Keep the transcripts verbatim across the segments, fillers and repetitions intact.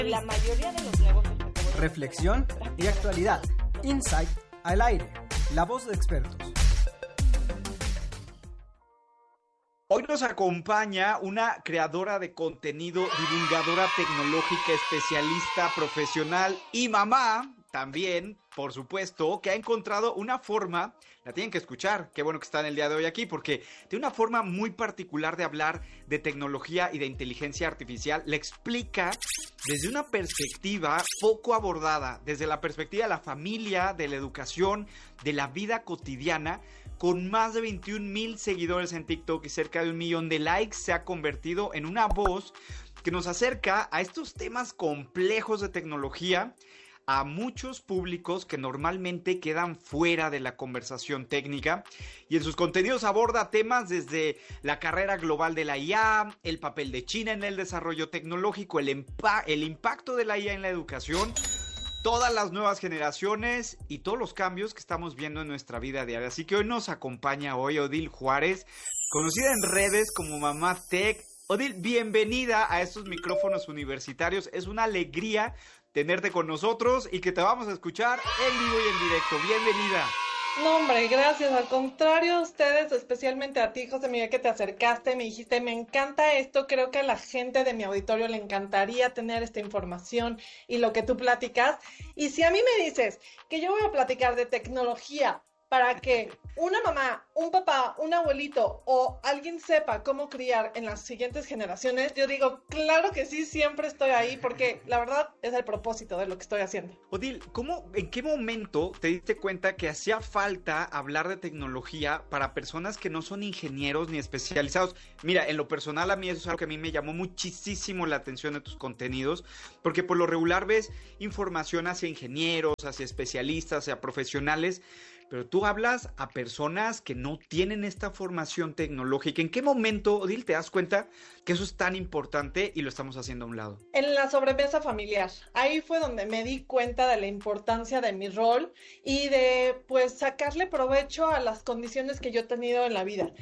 La mayoría de los negocios que te voy a Reflexión y actualidad. Insight al aire. La voz de expertos. Hoy nos acompaña una creadora de contenido, divulgadora tecnológica, especialista, profesional y mamá también, por supuesto, que ha encontrado una forma, la tienen que escuchar, qué bueno que están el día de hoy aquí, porque tiene una forma muy particular de hablar de tecnología y de inteligencia artificial. Le explica desde una perspectiva poco abordada, desde la perspectiva de la familia, de la educación, de la vida cotidiana. Con más de veintiún mil seguidores en TikTok y cerca de un millón de likes, se ha convertido en una voz que nos acerca a estos temas complejos de tecnología a muchos públicos que normalmente quedan fuera de la conversación técnica, y en sus contenidos aborda temas desde la carrera global de la I A, el papel de China en el desarrollo tecnológico, el, empa- el impacto de la I A en la educación, todas las nuevas generaciones y todos los cambios que estamos viendo en nuestra vida diaria. Así que hoy nos acompaña hoy Odil Juárez, conocida en redes como Mamá Tech. Odil, bienvenida a estos micrófonos universitarios. Es una alegría tenerte con nosotros y que te vamos a escuchar en vivo y en directo. Bienvenida. No, hombre, gracias. Al contrario a ustedes, especialmente a ti, José Miguel, que te acercaste, me dijiste, me encanta esto, creo que a la gente de mi auditorio le encantaría tener esta información y lo que tú platicas. Y si a mí me dices que yo voy a platicar de tecnología para que una mamá, un papá, un abuelito o alguien sepa cómo criar en las siguientes generaciones, yo digo, claro que sí, siempre estoy ahí, porque la verdad es el propósito de lo que estoy haciendo. Odil, ¿cómo, en qué momento te diste cuenta que hacía falta hablar de tecnología para personas que no son ingenieros ni especializados? Mira, en lo personal a mí eso es algo que a mí me llamó muchísimo la atención de tus contenidos, porque por lo regular ves información hacia ingenieros, hacia especialistas, hacia profesionales, pero tú hablas a personas que no tienen esta formación tecnológica. ¿En qué momento, Odil, te das cuenta que eso es tan importante y lo estamos haciendo a un lado? En la sobremesa familiar. Ahí fue donde me di cuenta de la importancia de mi rol y de, pues, sacarle provecho a las condiciones que yo he tenido en la vida.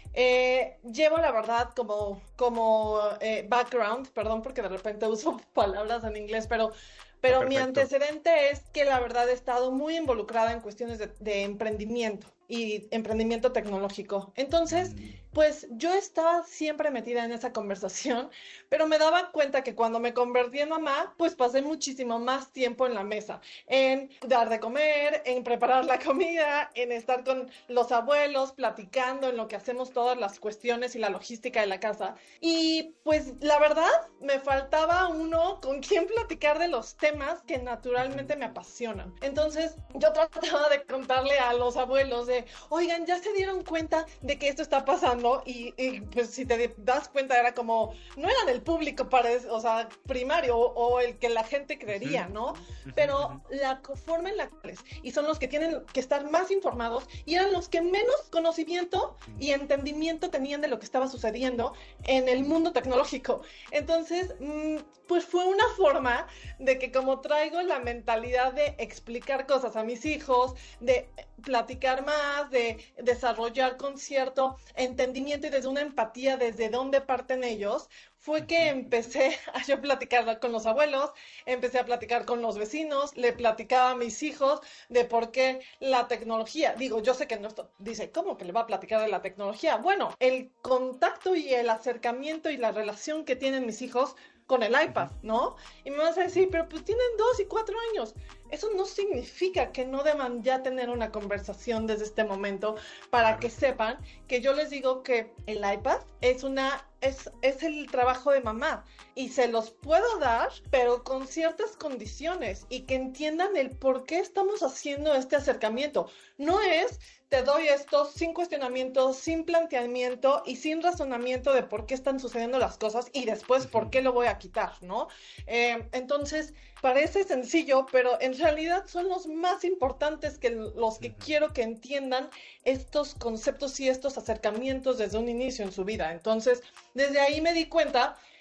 Eh, llevo la verdad como, como eh, background, perdón porque de repente uso palabras en inglés, pero... Pero Perfecto. Mi antecedente es que la verdad he estado muy involucrada en cuestiones de, de emprendimiento y emprendimiento tecnológico. Entonces, pues yo estaba siempre metida en esa conversación, pero me daba cuenta que cuando me convertí en mamá, pues pasé muchísimo más tiempo en la mesa, en dar de comer, en preparar la comida, en estar con los abuelos, platicando en lo que hacemos todas las cuestiones y la logística de la casa. Y pues la verdad, me faltaba uno con quien platicar de los temas que naturalmente me apasionan. Entonces, yo trataba de contarle a los abuelos de, oigan, ya se dieron cuenta de que esto está pasando, y, y pues si te das cuenta era como, no era del público para, o sea, primario o, o el que la gente creería, ¿no? Pero la forma en la que es, y son los que tienen que estar más informados y eran los que menos conocimiento y entendimiento tenían de lo que estaba sucediendo en el mundo tecnológico. Entonces, mmm, pues fue una forma de que, como traigo la mentalidad de explicar cosas a mis hijos, de platicar más, de desarrollar con cierto entendimiento y desde una empatía desde dónde parten ellos, fue que empecé a yo platicar con los abuelos, empecé a platicar con los vecinos, le platicaba a mis hijos de por qué la tecnología, digo, yo sé que no esto, dice, ¿cómo que le va a platicar de la tecnología? Bueno, el contacto y el acercamiento y la relación que tienen mis hijos con el iPad, ¿no? Y me vas a decir, pero pues tienen dos y cuatro años. Eso no significa que no deban ya tener una conversación desde este momento para que sepan que yo les digo que el iPad es una es, es el trabajo de mamá y se los puedo dar, pero con ciertas condiciones y que entiendan el por qué estamos haciendo este acercamiento. No es te doy esto sin cuestionamiento, sin planteamiento y sin razonamiento de por qué están sucediendo las cosas y después por qué lo voy a quitar, ¿no? Eh, entonces, parece sencillo, pero en realidad son los más importantes que los que quiero que entiendan estos conceptos y estos acercamientos desde un inicio en su vida. Entonces, desde ahí me di cuenta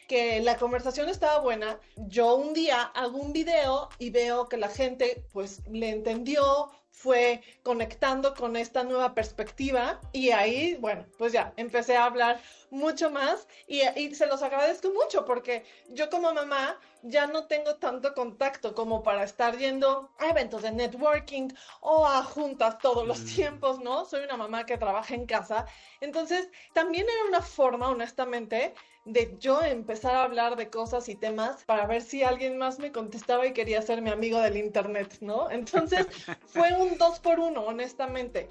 que la conversación estaba buena. Yo un día hago un video y veo que la gente pues le entendió, fue conectando con esta nueva perspectiva y ahí, bueno, pues ya empecé a hablar mucho más y, y se los agradezco mucho porque yo como mamá ya no tengo tanto contacto como para estar yendo a eventos de networking o a juntas todos los tiempos, ¿no? Soy una mamá que trabaja en casa, entonces también era una forma, honestamente, de yo empezar a hablar de cosas y temas para ver si alguien más me contestaba y quería ser mi amigo del internet, ¿no? Entonces fue un dos por uno, honestamente.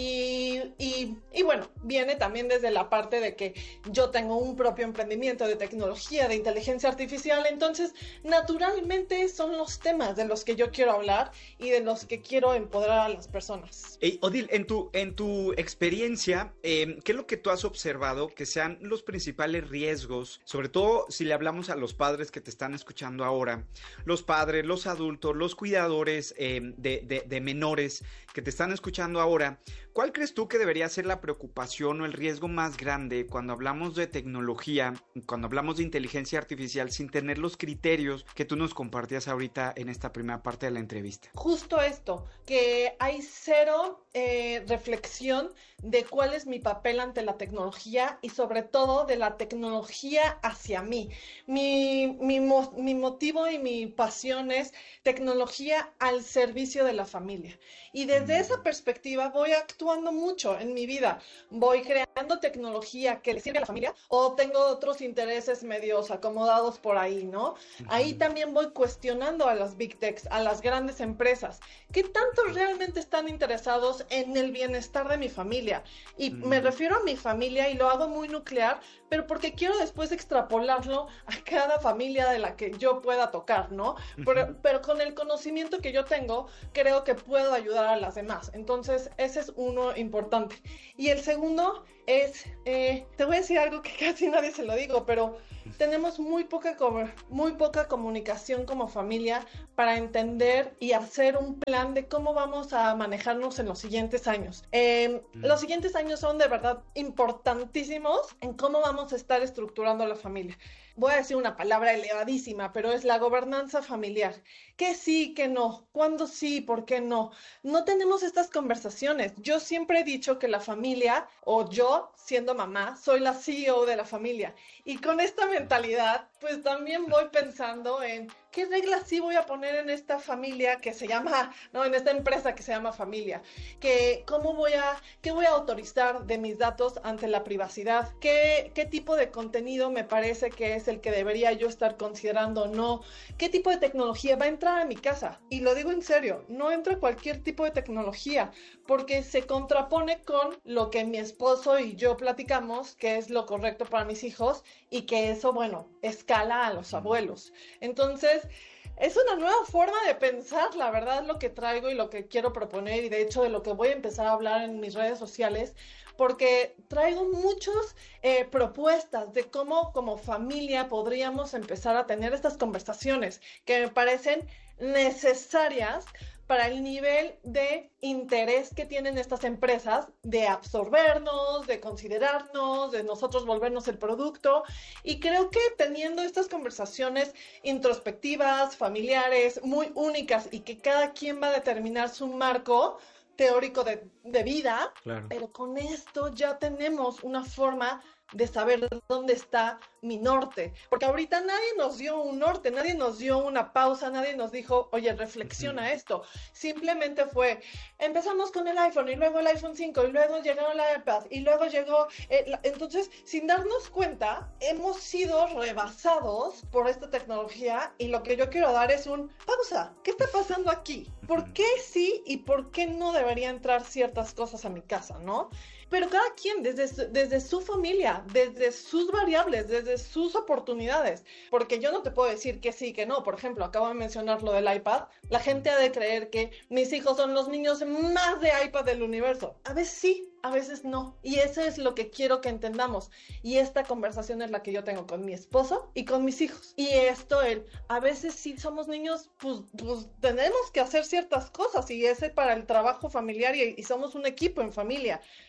Y, y, y bueno, viene también desde la parte de que yo tengo un propio emprendimiento de tecnología, de inteligencia artificial, entonces naturalmente son los temas de los que yo quiero hablar y de los que quiero empoderar a las personas. Hey, Odile, en tu, en tu experiencia, eh, ¿qué es lo que tú has observado que sean los principales riesgos? Sobre todo si le hablamos a los padres que te están escuchando ahora, los padres, los adultos, los cuidadores eh, de, de, de menores que te están escuchando ahora, ¿cuál crees tú que debería ser la preocupación o el riesgo más grande cuando hablamos de tecnología, cuando hablamos de inteligencia artificial sin tener los criterios que tú nos compartías ahorita en esta primera parte de la entrevista? Justo esto, que hay cero eh, reflexión de cuál es mi papel ante la tecnología y sobre todo de la tecnología hacia mí. Mi, mi, mo- mi motivo y mi pasión es tecnología al servicio de la familia. Y desde mm. esa perspectiva voy actuando mucho en mi vida. Voy creando tecnología que le sirve a la familia o tengo otros intereses medios acomodados por ahí, ¿no? Uh-huh. Ahí también voy cuestionando a las big techs, a las grandes empresas. ¿Qué tanto realmente están interesados en el bienestar de mi familia? Y uh-huh. me refiero a mi familia y lo hago muy nuclear, pero porque quiero después extrapolarlo a cada familia de la que yo pueda tocar, ¿no? Uh-huh. Pero, pero con el conocimiento que yo tengo, creo que puedo ayudar a las demás. Entonces, ese es uno importante. Y el segundo es, eh, te voy a decir algo que casi nadie se lo digo, pero tenemos muy poca, muy poca comunicación como familia para entender y hacer un plan de cómo vamos a manejarnos en los siguientes años. Eh, mm. Los siguientes años son de verdad importantísimos en cómo vamos a estar estructurando la familia. Voy a decir una palabra elevadísima, pero es la gobernanza familiar. ¿Qué sí, qué no? ¿Cuándo sí, por qué no? No tenemos estas conversaciones. Yo siempre he dicho que la familia, o yo, siendo mamá, soy la C E O de la familia. Y con esta mentalidad, pues también voy pensando en qué reglas sí voy a poner en esta familia que se llama, no, en esta empresa que se llama familia. Que, ¿cómo voy a, qué voy a autorizar de mis datos ante la privacidad? ¿Qué, qué tipo de contenido me parece que es el que debería yo estar considerando o no? ¿Qué tipo de tecnología va a entrar a mi casa? Y lo digo en serio, no entra cualquier tipo de tecnología, porque se contrapone con lo que mi esposo y yo platicamos, que es lo correcto para mis hijos, y que eso, bueno, escala a los abuelos. Entonces, es una nueva forma de pensar, la verdad, lo que traigo y lo que quiero proponer, y de hecho de lo que voy a empezar a hablar en mis redes sociales, porque traigo muchas eh, propuestas de cómo como familia podríamos empezar a tener estas conversaciones que me parecen necesarias para el nivel de interés que tienen estas empresas de absorbernos, de considerarnos, de nosotros volvernos el producto. Y creo que teniendo estas conversaciones introspectivas, familiares, muy únicas y que cada quien va a determinar su marco teórico de, de vida, claro. Pero con esto ya tenemos una forma de saber dónde está mi norte, porque ahorita nadie nos dio un norte, nadie nos dio una pausa, nadie nos dijo, oye, reflexiona uh-huh. esto, simplemente fue, empezamos con el iPhone y luego el iPhone cinco y luego llegaron la iPad y luego llegó, eh, la... entonces sin darnos cuenta hemos sido rebasados por esta tecnología y lo que yo quiero dar es un pausa, ¿qué está pasando aquí? ¿Por qué sí y por qué no debería entrar ciertas cosas a mi casa, no? Pero cada quien, desde su, desde su familia, desde sus variables, desde sus oportunidades. Porque yo no te puedo decir que sí, que no. Por ejemplo, acabo de mencionar lo del iPad. La gente ha de creer que mis hijos son los niños más de iPad del universo. A veces sí, a veces no. Y eso es lo que quiero que entendamos. Y esta conversación es la que yo tengo con mi esposo y con mis hijos. Y esto, el, a veces sí somos niños, pues, pues tenemos que hacer ciertas cosas. Y ese para el trabajo familiar y, y somos un equipo en familia.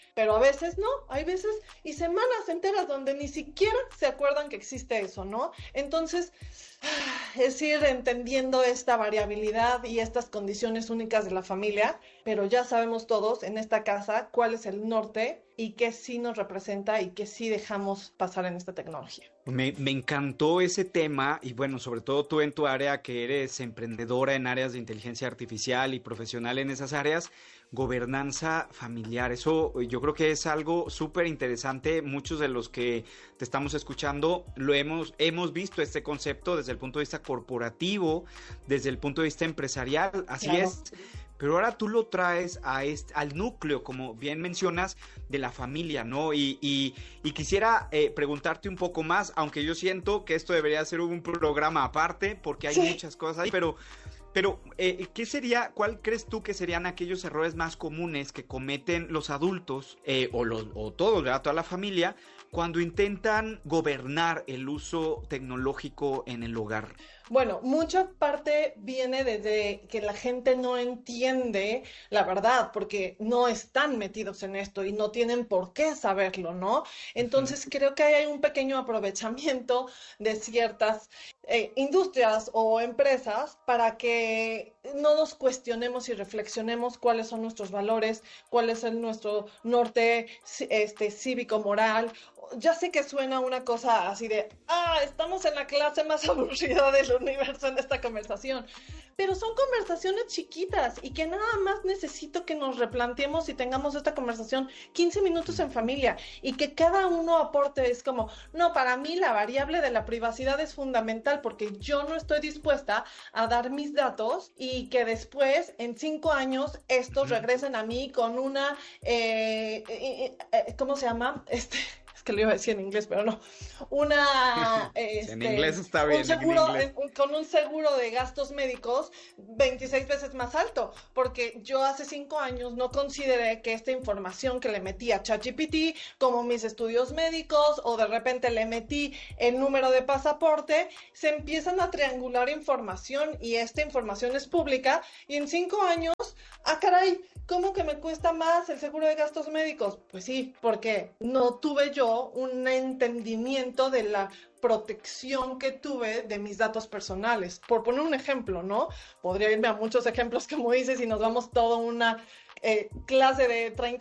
pero a veces no, hay veces y semanas enteras donde ni siquiera se acuerdan que existe eso, ¿no? Entonces, es ir entendiendo esta variabilidad y estas condiciones únicas de la familia, pero ya sabemos todos en esta casa cuál es el norte y qué sí nos representa y qué sí dejamos pasar en esta tecnología. Me, me encantó ese tema y bueno, sobre todo tú en tu área que eres emprendedora en áreas de inteligencia artificial y profesional en esas áreas, gobernanza familiar. Eso yo creo que es algo súper interesante. Muchos de los que te estamos escuchando lo hemos, hemos visto este concepto desde el punto de vista corporativo, desde el punto de vista empresarial, así Claro. es. Pero ahora tú lo traes a este, al núcleo, como bien mencionas, de la familia, ¿no? Y, y, y quisiera eh, preguntarte un poco más, aunque yo siento que esto debería ser un programa aparte, porque hay Sí. muchas cosas ahí, pero... Pero, eh, ¿qué sería, cuál crees tú que serían aquellos errores más comunes que cometen los adultos, eh, o, los, o todos, ¿verdad? Toda la familia, cuando intentan gobernar el uso tecnológico en el hogar? Bueno, mucha parte viene desde que la gente no entiende la verdad, porque no están metidos en esto y no tienen por qué saberlo, ¿no? Entonces creo que hay un pequeño aprovechamiento de ciertas eh, industrias o empresas para que no nos cuestionemos y reflexionemos cuáles son nuestros valores, cuál es el, nuestro norte este, cívico-moral. Ya sé que suena una cosa así de, ah, estamos en la clase más aburrida del universo en esta conversación, pero son conversaciones chiquitas y que nada más necesito que nos replanteemos y tengamos esta conversación quince minutos en familia y que cada uno aporte. Es como, no, para mí la variable de la privacidad es fundamental porque yo no estoy dispuesta a dar mis datos y que después, en cinco años, estos regresen a mí con una, eh, eh, eh, ¿cómo se llama? Este... Es que lo iba a decir en inglés, pero no. Una. Este, en inglés está bien. Un seguro, en inglés. un, con un seguro de gastos médicos veintiséis veces más alto. Porque yo hace cinco años no consideré que esta información que le metí a ChatGPT, como mis estudios médicos, o de repente le metí el número de pasaporte, se empiezan a triangular información y esta información es pública. Y en cinco años, ah, caray, ¿cómo que me cuesta más el seguro de gastos médicos? Pues sí, porque no tuve yo un entendimiento de la protección que tuve de mis datos personales. Por poner un ejemplo, ¿no? Podría irme a muchos ejemplos, como dices, y nos vamos toda una eh, clase de treinta